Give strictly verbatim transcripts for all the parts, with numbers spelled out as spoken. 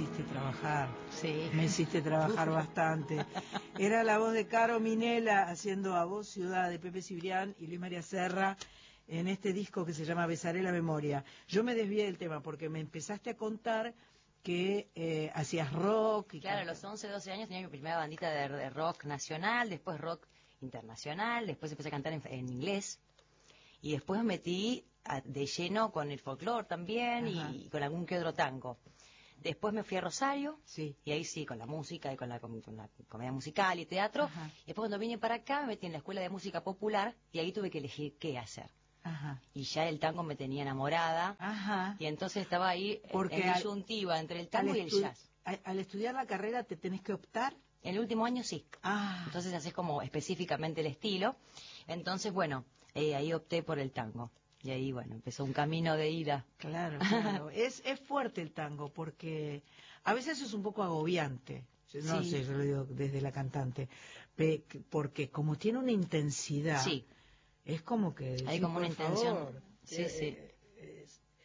hiciste trabajar. Sí. Me hiciste trabajar bastante. Era la voz de Caro Minela haciendo A Voz Ciudad de Pepe Cibrián y Luis María Serra en este disco que se llama Besaré la Memoria. Yo me desvié del tema porque me empezaste a contar que eh, hacías rock. Y claro, a los once, doce años tenía mi primera bandita de, de rock nacional, después rock internacional, después empecé a cantar en, en inglés y después me metí a, de lleno con el folclore también y, y con algún que otro tango. Después me fui a Rosario, sí. y ahí sí, con la música y con la, con, con la comedia musical y teatro. Ajá. Y después cuando vine para acá me metí en la Escuela de Música Popular y ahí tuve que elegir qué hacer. Ajá. Y ya el tango me tenía enamorada. Ajá. Y entonces estaba ahí porque en disyuntiva entre el tango y el jazz. Al, al estudiar la carrera te tenés que optar. En el último año sí. Ah. Entonces haces como específicamente el estilo. Entonces, bueno, eh, ahí opté por el tango. Y ahí, bueno, empezó un camino de ida. Claro, claro. es, es fuerte el tango porque a veces es un poco agobiante. No sí. sé, yo lo digo desde la cantante. Porque como tiene una intensidad, sí. es como que... Decís, hay como una intención. Favor, sí, eh, sí. Eh, eh,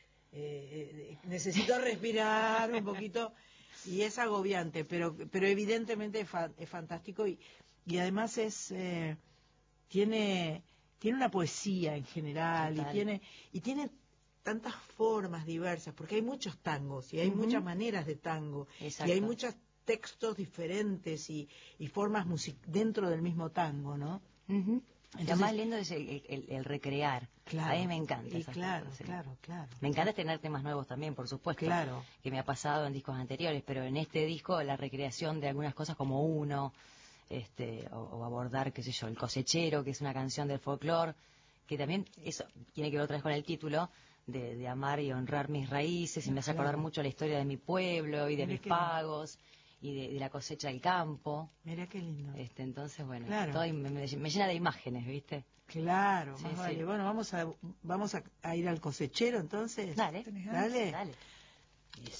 eh, necesito respirar un poquito y es agobiante, pero pero evidentemente es, fa es fantástico y, y además es eh, tiene... tiene una poesía en general. Total. y tiene y tiene tantas formas diversas, porque hay muchos tangos y hay uh-huh. muchas maneras de tango. Exacto. Y hay muchos textos diferentes y, y formas music dentro del mismo tango, ¿no? Uh-huh. Entonces, lo más lindo es el, el, el recrear. Claro. A mí me encanta. Y claro, cosas, claro, sí. claro. Me encanta tener temas nuevos también, por supuesto. Claro. Que me ha pasado en discos anteriores, pero en este disco la recreación de algunas cosas como Uno, este, o, o abordar, qué sé yo, El Cosechero, que es una canción del folclore, que también eso tiene que ver otra vez con el título, de, de amar y honrar mis raíces, y me hace acordar claro. mucho la historia de mi pueblo y de Mira mis pagos. Y de, de la cosecha del campo. Mira qué lindo. Este, entonces, bueno, claro. todo me, me, me llena de imágenes, ¿viste? Claro, sí, más sí. vale. Bueno, vamos a vamos a, a ir al cosechero, entonces. Dale. Dale. Dale.